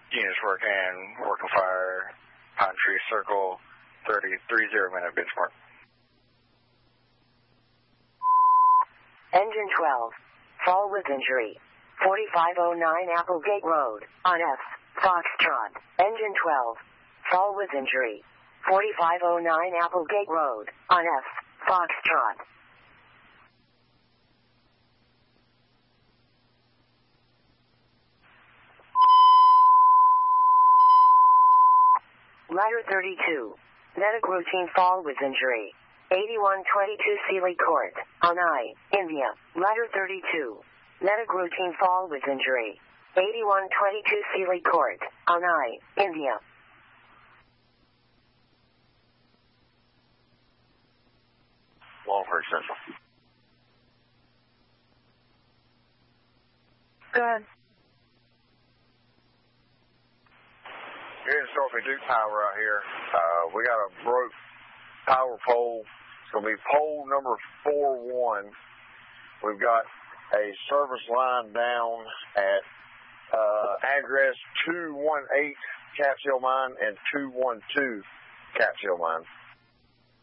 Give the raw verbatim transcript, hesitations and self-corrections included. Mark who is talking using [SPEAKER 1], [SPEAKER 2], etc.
[SPEAKER 1] Units working, working fire, Pine Tree Circle, thirty, three zero minute benchmark.
[SPEAKER 2] Engine twelve, fall with injury. forty-five oh nine Applegate Road, on F, Foxtrot. Engine twelve, fall with injury. forty-five oh nine Applegate Road, on F, Foxtrot. Ladder thirty-two, medic routine fall with injury. eighty-one twenty-two Sealy Court, on I, India. Ladder thirty-two, medic routine fall with injury. eighty-one twenty-two Sealy Court, on I, India.
[SPEAKER 1] Longford Central.
[SPEAKER 2] Good.
[SPEAKER 1] Here's Sophie Duke Power out here. Uh, we got a broke power pole. It's going to be pole number four one. We've got a service line down at uh, address two one eight Capsule Mine and two one two Capsule Mine.